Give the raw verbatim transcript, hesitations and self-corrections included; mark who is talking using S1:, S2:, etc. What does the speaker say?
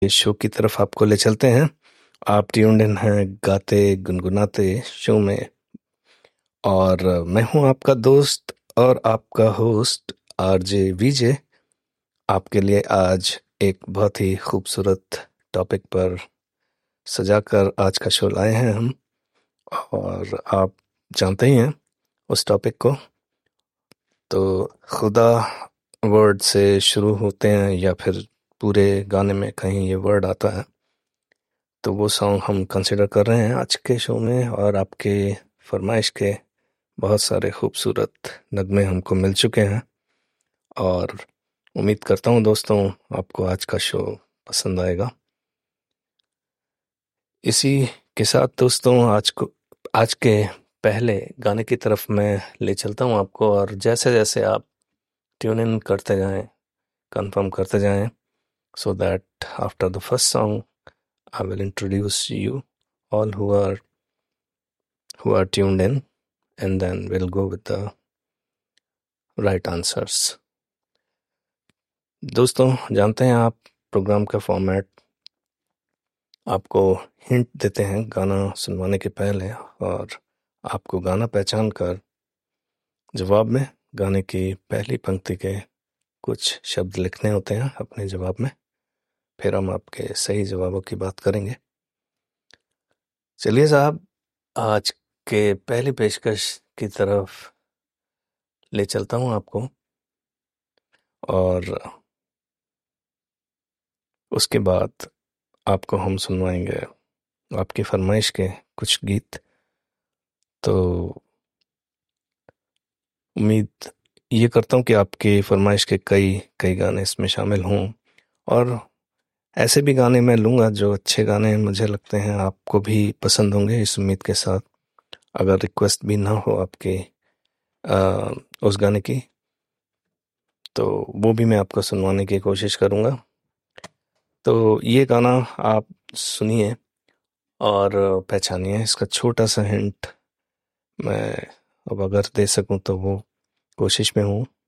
S1: इस शो की तरफ आपको ले चलते हैं। आप ट्यून्ड इन हैं गाते गुनगुनाते शो में, और मैं हूं आपका दोस्त और आपका होस्ट आरजे विजय। आपके लिए आज एक बहुत ही खूबसूरत टॉपिक पर सजाकर आज का शो लाए हैं हम, और आप जानते ही हैं उस टॉपिक को। तो खुदा वर्ड से शुरू होते हैं या फिर पूरे गाने में कहीं ये वर्ड आता है, तो वो सॉन्ग हम कंसिडर कर रहे हैं आज के शो में। और आपके फरमाइश के बहुत सारे खूबसूरत नगमे हमको मिल चुके हैं, और उम्मीद करता हूँ दोस्तों आपको आज का शो पसंद आएगा। इसी के साथ दोस्तों आज को आज के पहले गाने की तरफ मैं ले चलता हूँ आपको, और जैसे जैसे आप ट्यून इन करते जाएं, कंफर्म करते जाएं, so that after the first song I will introduce you all who are who are tuned in, and then we'll go with the right answers. दोस्तों जानते हैं आप प्रोग्राम का फॉर्मेट, आपको हिंट देते हैं गाना सुनवाने के पहले, और आपको गाना पहचान कर जवाब में गाने की पहली पंक्ति के कुछ शब्द लिखने होते हैं अपने जवाब में। फिर हम आपके सही जवाबों की बात करेंगे। चलिए साहब, आज के पहली पेशकश की तरफ ले चलता हूँ आपको, और उसके बाद आपको हम सुनवाएंगे आपकी फरमाइश के कुछ गीत। तो उम्मीद ये करता हूँ कि आपकी फरमाइश के कई कई गाने इसमें शामिल हों, और ऐसे भी गाने मैं लूँगा जो अच्छे गाने मुझे लगते हैं आपको भी पसंद होंगे, इस उम्मीद के साथ। अगर रिक्वेस्ट भी ना हो आपके आ, उस गाने की, तो वो भी मैं आपको सुनवाने की कोशिश करूँगा। तो ये गाना आप सुनिए और पहचानिए। इसका छोटा सा हिंट मैं अब अगर दे सकूं तो वो कोशिश में हूँ।